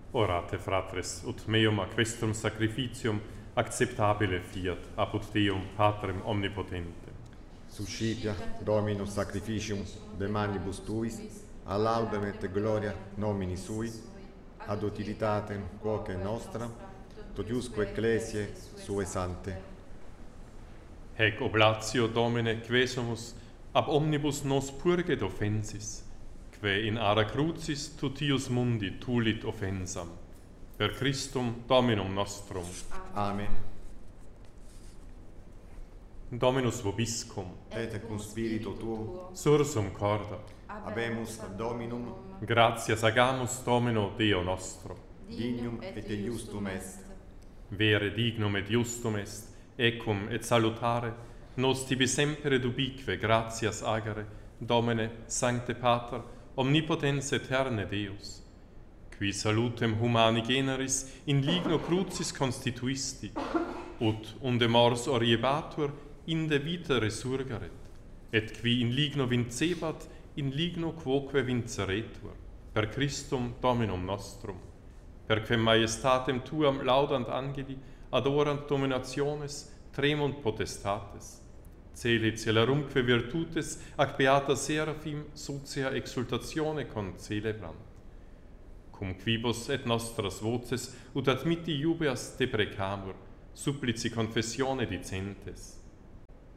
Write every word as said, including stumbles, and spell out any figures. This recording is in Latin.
Orate, fratres, ut meum a questum sacrificium acceptabile fiat apud Deum Patrem omnipotentem. Suscipia Dominus sacrificium de manibus tuis, a laudem et gloria nomini sui, ad utilitatem quoque nostra, totiusque ecclesiae sue sante. Hec oblatio Domine quesumus ab omnibus nos purget offensis, que in ara crucis tutius mundi tulit offensam. Per Christum Dominum nostrum. Amen. Dominus vobiscum, Et cum spiritu tuo, sursum corda, habemus Dominum, gratias agamus Domino Deo nostro. dignum et justum est. Vere dignum et justum est, ecum et salutare, nos tibi semper dubique gratias agere, Domine, Sancte Pater, omnipotens aeterne Deus, qui salutem humani generis in ligno crucis constituisti, ut unde mors oriebatur inde vita resurgeret, et qui in ligno vincebat in ligno quoque vinceretur, per Christum Dominum nostrum, perquem majestatem tuam laudant angeli, adorant dominationes, tremunt potestates, celi celerumque virtutes ac beata seraphim socia exultatione concelebrant. Cum quibus et nostras voces ut admitti iubeas deprecamur, supplici confessione dicentes.